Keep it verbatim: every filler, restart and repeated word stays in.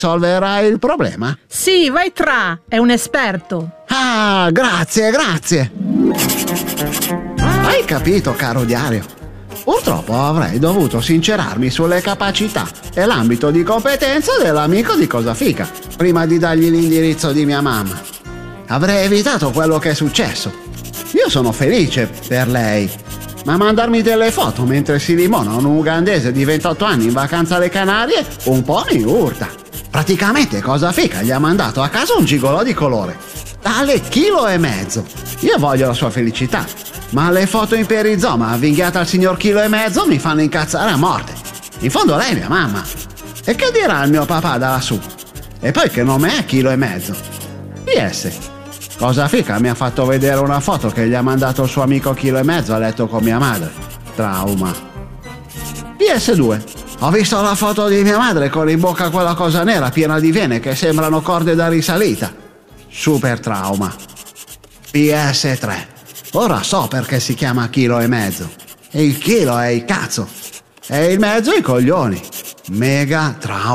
Solverai il problema? Sì, vai tra, è un esperto. Ah, grazie, grazie. Hai capito, caro diario? Purtroppo avrei dovuto sincerarmi sulle capacità e l'ambito di competenza dell'amico di Cosafica prima di dargli l'indirizzo di mia mamma. Avrei evitato quello che è successo. Io sono felice per lei, ma mandarmi delle foto mentre si limona un ugandese di ventotto anni in vacanza alle Canarie un po' mi urta. Praticamente Cosafica gli ha mandato a casa un gigolò di colore, tale chilo e mezzo. Io voglio la sua felicità, ma le foto in perizoma avvinghiate al signor chilo e mezzo mi fanno incazzare a morte. In fondo lei è mia mamma. E che dirà il mio papà da lassù? E poi che nome è chilo e mezzo? P S Cosafica mi ha fatto vedere una foto che gli ha mandato il suo amico chilo e mezzo a letto con mia madre. Trauma. P S due Ho visto la foto di mia madre con in bocca quella cosa nera piena di vene che sembrano corde da risalita. Super trauma. P S tre Ora so perché si chiama chilo e mezzo. E il chilo è il cazzo. E il mezzo i coglioni. Mega trauma.